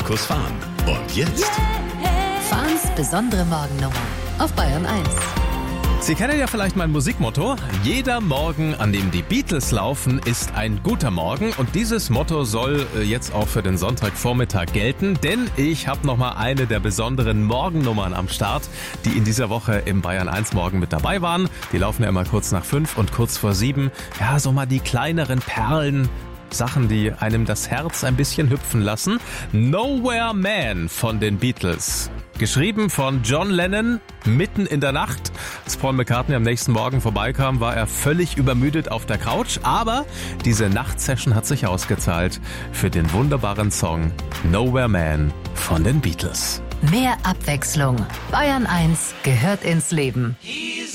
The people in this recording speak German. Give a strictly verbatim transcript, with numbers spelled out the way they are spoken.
Markus Fahn. Und jetzt Fahns besondere Morgennummer auf Bayern eins. Sie kennen ja vielleicht mein Musikmotto. Jeder Morgen, an dem die Beatles laufen, ist ein guter Morgen. Und dieses Motto soll jetzt auch für den Sonntagvormittag gelten. Denn ich habe nochmal eine der besonderen Morgennummern am Start, die in dieser Woche im Bayern eins Morgen mit dabei waren. Die laufen ja immer kurz nach fünf und kurz vor sieben. Ja, so mal die kleineren Perlen. Sachen, die einem das Herz ein bisschen hüpfen lassen. Nowhere Man von den Beatles. Geschrieben von John Lennon mitten in der Nacht. Als Paul McCartney am nächsten Morgen vorbeikam, war er völlig übermüdet auf der Couch. Aber diese Nachtsession hat sich ausgezahlt für den wunderbaren Song Nowhere Man von den Beatles. Mehr Abwechslung. Bayern eins gehört ins Leben.